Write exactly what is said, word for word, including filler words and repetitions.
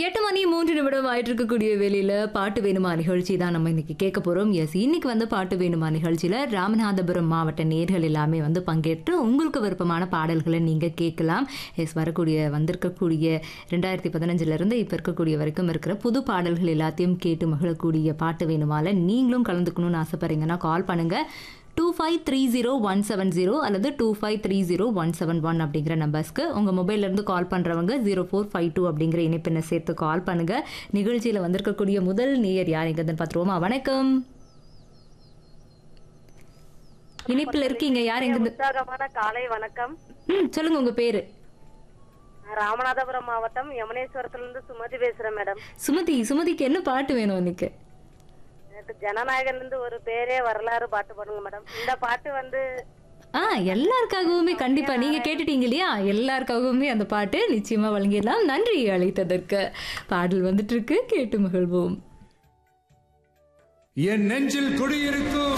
எட்டு மணி மூன்று நிமிடம் ஆயிட்டு இருக்கக்கூடிய வேலையில பாட்டு வேணுமா நிகழ்ச்சி தான் நம்ம இன்னைக்கு கேட்க போறோம். எஸ், இன்னைக்கு வந்து பாட்டு வேணுமா நிகழ்ச்சியில ராமநாதபுரம் மாவட்ட நேர்கள் எல்லாமே வந்து பங்கேற்று உங்களுக்கு விருப்பமான பாடல்களை நீங்க கேட்கலாம். எஸ், வரக்கூடிய வந்திருக்கக்கூடிய ரெண்டாயிரத்தி பதினஞ்சுல இருந்து இப்ப இருக்கக்கூடிய வரைக்கும் இருக்கிற புது பாடல்கள் எல்லாத்தையும் கேட்டு மகிழக்கூடிய பாட்டு வேணுமால நீங்களும் கலந்துக்கணும்னு ஆசைப்படுறீங்கன்னா கால் பண்ணுங்க two five three zero one seven zero அல்லது two five three zero one seven one அப்படிங்கிற நம்பர்ஸ்க்கு உங்கள் மொபைல்லேருந்து கால் பண்ணுறவங்க ஜீரோ ஃபோர் ஃபைவ் டூ அப்படிங்கிற இணைப்பினை சேர்த்து கால் பண்ணுங்கள். நிகழ்ச்சியில் வந்திருக்கக்கூடிய முதல் நேயர் யார் எங்கன்னு பார்த்துருவோமா? வணக்கம், இணைப்பில் இருக்கீங்க. யார் எங்க? உற்சாகமான காலை வணக்கம். ம், சொல்லுங்க உங்க பேரு. ராமநாதபுரம் மாவட்டம் யமுனேஸ்வரத்திலிருந்து சுமதி பேசுறேன் மேடம். சுமதி, சுமதிக்கு என்ன பாட்டு வேணும் இன்னைக்கு? எனக்கு ஜனநாயகன் இருந்து ஒரு பேரே வரலாறு பாட்டு பண்ணுங்க மேடம். இந்த பாட்டு வந்து ஆ எல்லாருக்காகவுமே கண்டிப்பா நீங்க கேட்டுட்டீங்க இல்லையா, எல்லாருக்காகவுமே அந்த பாட்டு நிச்சயமா வழங்கிடலாம். நன்றி அழைத்ததற்கு. பாடல் வந்துட்டு இருக்கு, கேட்டு மகிழ்வோம். என் நெஞ்சில் குடியிருக்கும்